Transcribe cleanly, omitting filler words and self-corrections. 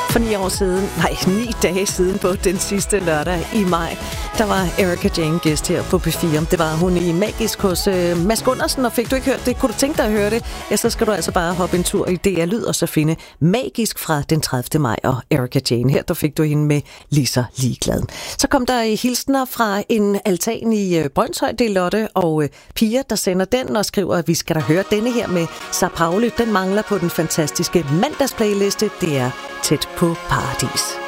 For 9 dage siden på den sidste lørdag i maj, der var Erika Jane gæst her på P4. Det var hun i Magisk hos Mads Gundersen, og fik du ikke hørt det, kunne du tænke dig at høre det, ja, så skal du altså bare hoppe en tur i DR Lyd og så finde Magisk fra den 30. maj og Erika Jane. Her der fik du hende med Lige så ligeglad. Så kom der hilsner fra en altan i Brønshøj, det er Lotte og Pia, der sender den og skriver, at vi skal da høre denne her med Sao Paulo. Den mangler på den fantastiske mandagsplayliste. Det er Tæt på paradis.